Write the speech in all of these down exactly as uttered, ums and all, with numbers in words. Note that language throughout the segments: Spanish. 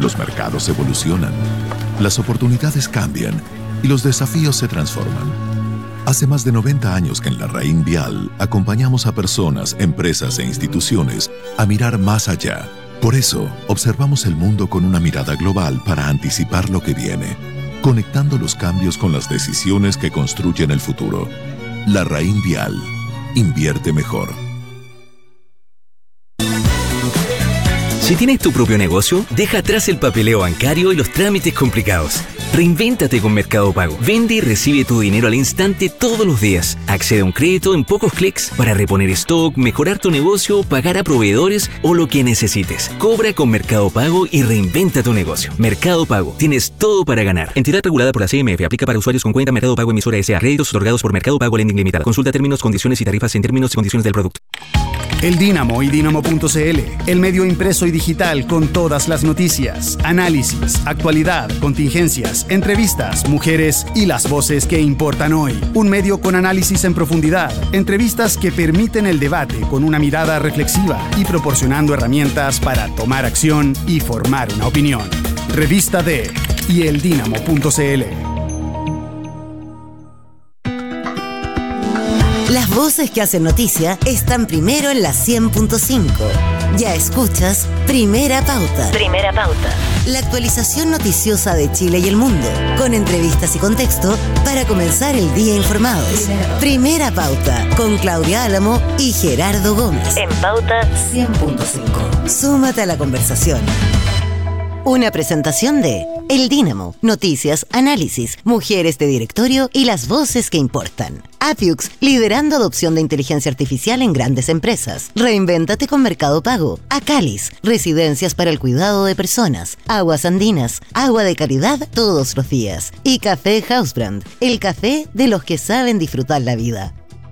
Los mercados evolucionan, las oportunidades cambian y los desafíos se transforman. Hace más de noventa años que en la Raín Vial acompañamos a personas, empresas e instituciones a mirar más allá. Por eso, observamos el mundo con una mirada global para anticipar lo que viene, conectando los cambios con las decisiones que construyen el futuro. La Raín Vial. Invierte mejor. Si tienes tu propio negocio, deja atrás el papeleo bancario y los trámites complicados. Reinvéntate con Mercado Pago. Vende y recibe tu dinero al instante todos los días. Accede a un crédito en pocos clics para reponer stock, mejorar tu negocio, pagar a proveedores o lo que necesites. Cobra con Mercado Pago y reinventa tu negocio. Mercado Pago. Tienes todo para ganar. Entidad regulada por la C M F. Aplica para usuarios con cuenta Mercado Pago emisora S A. Créditos otorgados por Mercado Pago Lending Limitada. Consulta términos, condiciones y tarifas en términos y condiciones del producto. El Dínamo y Dínamo punto c l, el medio impreso y digital con todas las noticias, análisis, actualidad, contingencias, entrevistas, mujeres y las voces que importan hoy. Un medio con análisis en profundidad, entrevistas que permiten el debate con una mirada reflexiva y proporcionando herramientas para tomar acción y formar una opinión. Revista D y el Dínamo punto c l. Las voces que hacen noticia están primero en la cien punto cinco. Ya escuchas Primera Pauta. Primera Pauta. La actualización noticiosa de Chile y el mundo, con entrevistas y contexto para comenzar el día informados. Primera Pauta, con Claudia Álamo y Gerardo Gómez. En Pauta cien punto cinco. Súmate a la conversación. Una presentación de El Dínamo, noticias, análisis, mujeres de directorio y las voces que importan. Apiux, liderando adopción de inteligencia artificial en grandes empresas. Reinvéntate con Mercado Pago. Acalis, residencias para el cuidado de personas. Aguas Andinas, agua de calidad todos los días. Y Café Housebrand, el café de los que saben disfrutar la vida.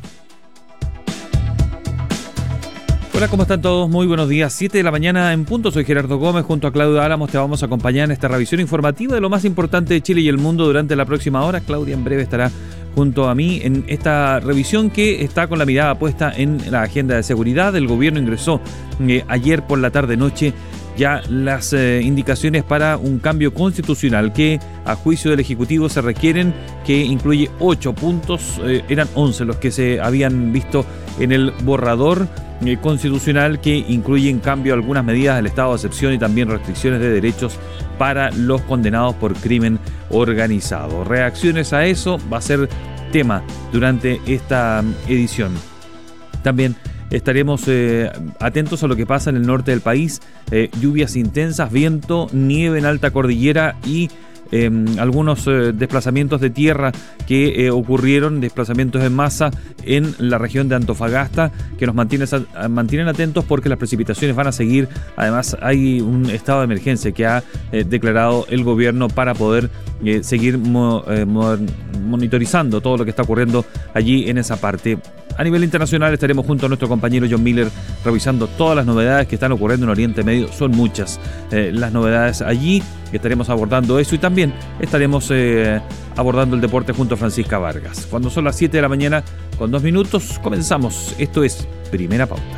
Hola, ¿cómo están todos? Muy buenos días. siete de la mañana en punto. Soy Gerardo Gómez. Junto a Claudia Álamos te vamos a acompañar en esta revisión informativa de lo más importante de Chile y el mundo durante la próxima hora. Claudia en breve estará junto a mí en esta revisión que está con la mirada puesta en la agenda de seguridad. El gobierno ingresó eh, ayer por la tarde-noche ya las eh, indicaciones para un cambio constitucional que a juicio del Ejecutivo se requieren, que incluye ocho puntos, eh, eran once los que se habían visto en el borrador eh, constitucional, que incluye en cambio algunas medidas del estado de excepción y también restricciones de derechos para los condenados por crimen organizado. Reacciones a eso va a ser tema durante esta edición. También estaremos eh, atentos a lo que pasa en el norte del país, eh, lluvias intensas, viento, nieve en alta cordillera y eh, algunos eh, desplazamientos de tierra que eh, ocurrieron, desplazamientos en masa en la región de Antofagasta, que nos mantiene, mantienen atentos porque las precipitaciones van a seguir. Además hay un estado de emergencia que ha eh, declarado el gobierno para poder eh, seguir mo, eh, mo, monitorizando todo lo que está ocurriendo allí en esa parte. A nivel internacional estaremos junto a nuestro compañero John Miller revisando todas las novedades que están ocurriendo en Oriente Medio. Son muchas eh, las novedades allí. Estaremos abordando eso y también estaremos eh, abordando el deporte junto a Francisca Vargas. Cuando son las siete de la mañana con dos minutos comenzamos. Esto es Primera Pauta.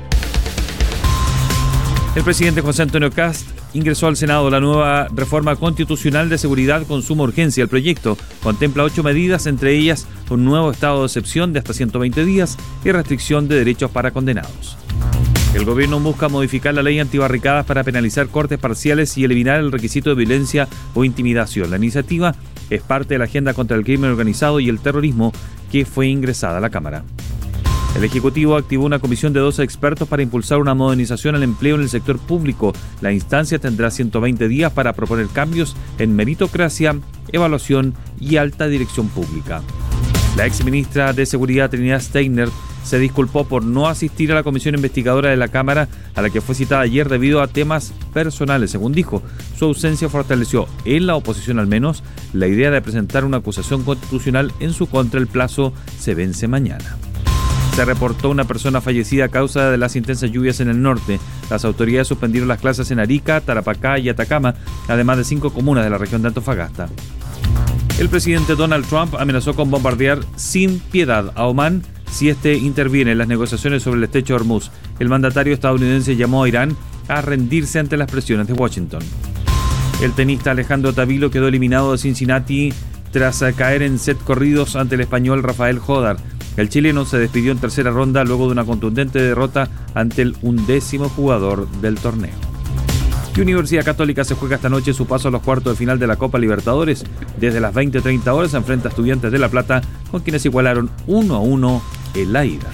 El presidente José Antonio Kast ingresó al Senado la nueva reforma constitucional de seguridad con suma urgencia. El proyecto contempla ocho medidas, entre ellas un nuevo estado de excepción de hasta ciento veinte días y restricción de derechos para condenados. El gobierno busca modificar la ley antibarricadas para penalizar cortes parciales y eliminar el requisito de violencia o intimidación. La iniciativa es parte de la agenda contra el crimen organizado y el terrorismo que fue ingresada a la Cámara. El Ejecutivo activó una comisión de doce expertos para impulsar una modernización al empleo en el sector público. La instancia tendrá ciento veinte días para proponer cambios en meritocracia, evaluación y alta dirección pública. La exministra de Seguridad, Trinidad Steiner, se disculpó por no asistir a la comisión investigadora de la Cámara a la que fue citada ayer debido a temas personales. Según dijo, su ausencia fortaleció, en la oposición al menos, la idea de presentar una acusación constitucional en su contra. El plazo se vence mañana. Se reportó una persona fallecida a causa de las intensas lluvias en el norte. Las autoridades suspendieron las clases en Arica, Tarapacá y Atacama, además de cinco comunas de la región de Antofagasta. El presidente Donald Trump amenazó con bombardear sin piedad a Omán si este interviene en las negociaciones sobre el estrecho de Hormuz. El mandatario estadounidense llamó a Irán a rendirse ante las presiones de Washington. El tenista Alejandro Tavilo quedó eliminado de Cincinnati tras caer en set corridos ante el español Rafael Jodar. El chileno se despidió en tercera ronda luego de una contundente derrota ante el undécimo jugador del torneo. Y Universidad Católica se juega esta noche su paso a los cuartos de final de la Copa Libertadores. Desde las veinte treinta horas se enfrenta a Estudiantes de La Plata, con quienes igualaron uno a uno en la ida.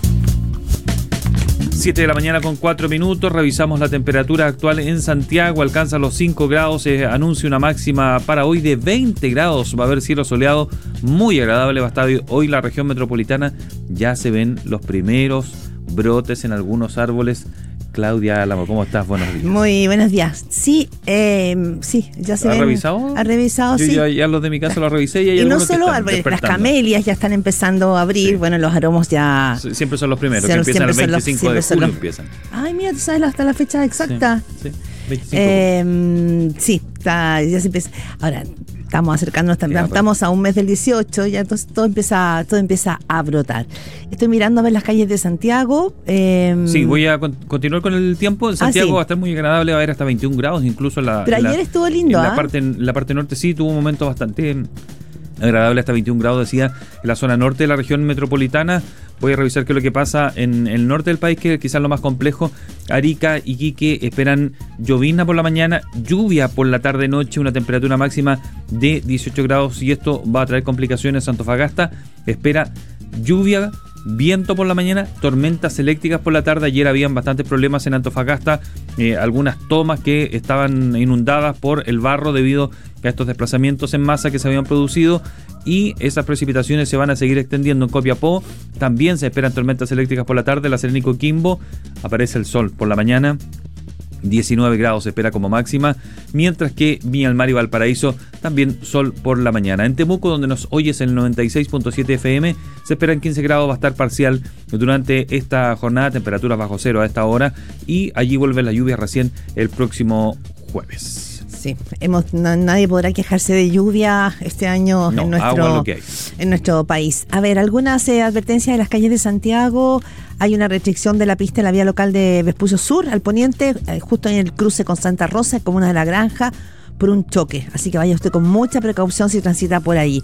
siete de la mañana con cuatro minutos, revisamos la temperatura actual en Santiago, alcanza los cinco grados, se anuncia una máxima para hoy de veinte grados, va a haber cielo soleado, muy agradable va a estar hoy la región metropolitana, ya se ven los primeros brotes en algunos árboles. Claudia Álamo, ¿cómo estás? Buenos días. Muy buenos días. Sí, eh, sí, ya se ¿Ha ven. revisado? ¿Ha revisado? Yo sí. Ya, ya los de mi casa los revisé y hay y no algunos solo que están árboles, las despertando. camelias ya están empezando a abrir, Sí. bueno, los aromos ya... Siempre son los primeros, Son- que empiezan el siempre son los- veinticinco de siempre son julio los- empiezan. Ay, mira, tú sabes hasta la fecha exacta. Sí, sí, veinticinco de julio. Eh, sí, está, ya se empieza. Ahora, estamos acercándonos también, Ya, estamos a un mes del dieciocho, ya entonces todo empieza, todo empieza a brotar. Estoy mirando a ver las calles de Santiago. Eh, Sí, voy a con- continuar con el tiempo. En Santiago sí. va a estar muy agradable, va a haber hasta veintiún grados, incluso en la. Pero en la- ayer estuvo lindo, En la, ¿ah? parte, en la parte norte sí tuvo un momento bastante agradable, hasta veintiún grados, decía, en la zona norte de la región metropolitana. Voy a revisar qué es lo que pasa en el norte del país, que quizás lo más complejo. Arica y Iquique esperan llovizna por la mañana, lluvia por la tarde-noche, una temperatura máxima de dieciocho grados, y esto va a traer complicaciones. Antofagasta espera lluvia, viento por la mañana, tormentas eléctricas por la tarde. Ayer habían bastantes problemas en Antofagasta, eh, algunas tomas que estaban inundadas por el barro debido a estos desplazamientos en masa que se habían producido, y esas precipitaciones se van a seguir extendiendo en Copiapó. También se esperan tormentas eléctricas por la tarde. La Serena y Coquimbo aparece el sol por la mañana, diecinueve grados se espera como máxima, mientras que Viña del Mar y Valparaíso también sol por la mañana. En Temuco, donde nos oyes en el noventa y seis punto siete F M, se esperan quince grados, va a estar parcial durante esta jornada, temperaturas bajo cero a esta hora, y allí vuelve la lluvia recién el próximo jueves. Sí, hemos, no- nadie podrá quejarse de lluvia este año No, en agua nuestro lo que hay. en nuestro país. A ver, algunas eh, advertencias de las calles de Santiago. Hay una restricción de la pista en la vía local de Vespucio Sur al poniente, eh, justo en el cruce con Santa Rosa, comuna de La Granja, por un choque. Así que vaya usted con mucha precaución si transita por ahí.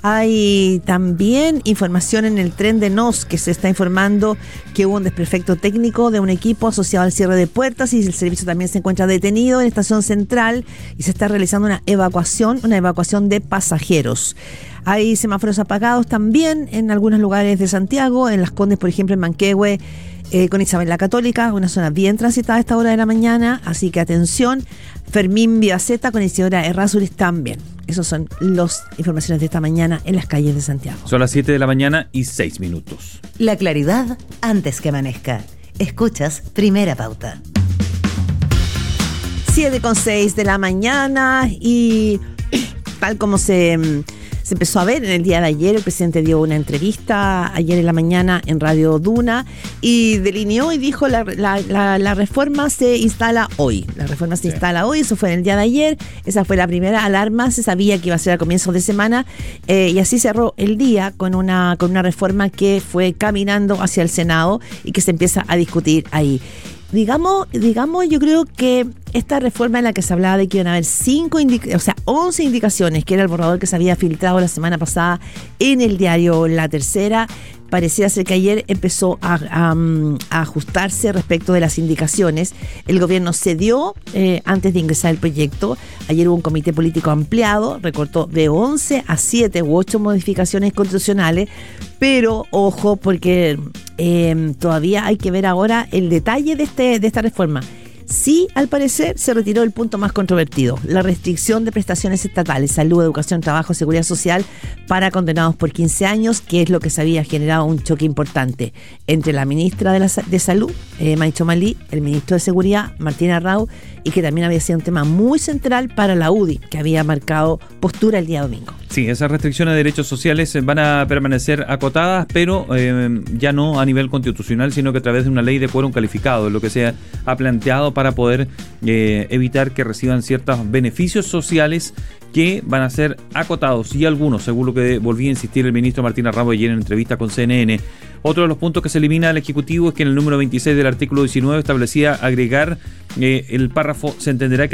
Hay también información en el tren de Nos, que se está informando que hubo un desperfecto técnico de un equipo asociado al cierre de puertas, y el servicio también se encuentra detenido en Estación Central y se está realizando una evacuación, una evacuación de pasajeros. Hay semáforos apagados también en algunos lugares de Santiago, en Las Condes, por ejemplo, en Manquehue, eh, con Isabel la Católica, una zona bien transitada a esta hora de la mañana, así que atención. Fermín Viaceta con Isidora Errázuriz también. Esas son las informaciones de esta mañana en las calles de Santiago. Son las siete de la mañana y seis minutos. La claridad antes que amanezca. Escuchas Primera Pauta. siete con seis de la mañana, y tal como se, se empezó a ver en el día de ayer, el presidente dio una entrevista ayer en la mañana en Radio Duna y delineó y dijo la, la, la, la reforma se instala hoy. La reforma se Sí. instala hoy, eso fue en el día de ayer, esa fue la primera alarma, se sabía que iba a ser a comienzos de semana, eh, y así cerró el día con una, con una reforma que fue caminando hacia el Senado y que se empieza a discutir ahí. Digamos, digamos, yo creo que esta reforma en la que se hablaba de que iban a haber cinco indica- o sea, once indicaciones, que era el borrador que se había filtrado la semana pasada en el diario La Tercera, pareciera ser que ayer empezó a, a, a ajustarse respecto de las indicaciones. El gobierno cedió eh, antes de ingresar el proyecto. Ayer hubo un comité político ampliado, recortó de once a siete u ocho modificaciones constitucionales, pero ojo, porque eh, todavía hay que ver ahora el detalle de, este, de esta reforma. Sí, al parecer, se retiró el punto más controvertido, la restricción de prestaciones estatales, salud, educación, trabajo, seguridad social para condenados por quince años, que es lo que se había generado un choque importante entre la ministra de, la, de Salud, eh, Maicho Malí, el ministro de Seguridad, Martín Arrau, y que también había sido un tema muy central para la U D I, que había marcado postura el día domingo. Sí, esas restricciones de derechos sociales van a permanecer acotadas, pero eh, ya no a nivel constitucional, sino que a través de una ley de quórum calificado, lo que se ha planteado para poder eh, evitar que reciban ciertos beneficios sociales que van a ser acotados, y algunos, según lo que volvía a insistir el ministro Martín Arrau ayer en entrevista con C N N. Otro de los puntos que se elimina del Ejecutivo es que en el número veintiséis del artículo diecinueve establecía agregar eh, el párrafo: se entenderá que